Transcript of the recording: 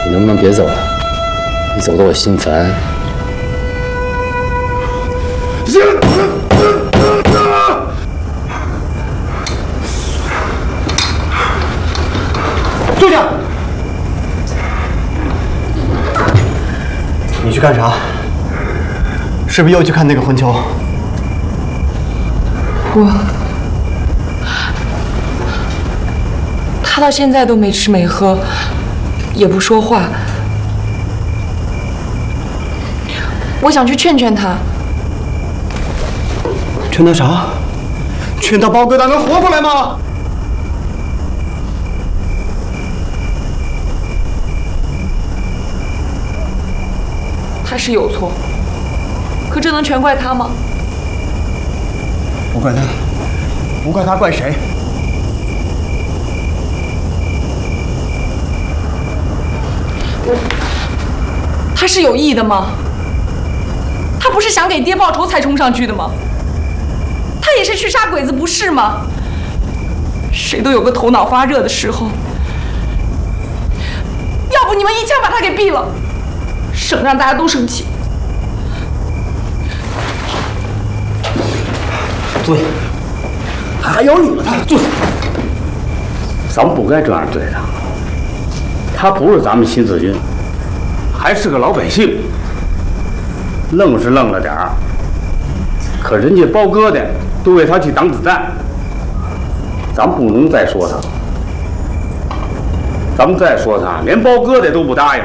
你能不能别走了？你走的我心烦。 坐下。你去干啥？是不是又去看那个混球？ 他到现在都没吃没喝，也不说话。我想去劝劝他。 劝他啥？劝他包疙瘩能活过来吗？ 他是有错，可这能全怪他吗？ 不怪他，不怪他，怪谁？ 他是有意的吗？他不是想给爹报仇才冲上去的吗？他也是去杀鬼子，不是吗？谁都有个头脑发热的时候，要不你们一枪把他给毙了，省让大家都生气。 坐下，还有你们呢，坐下。 咱们不该这样对他，他不是咱们新四军，还是个老百姓，愣是愣了点儿，可人家包疙瘩都为他去挡子弹，咱不能再说他，咱们再说他，连包疙瘩都不答应。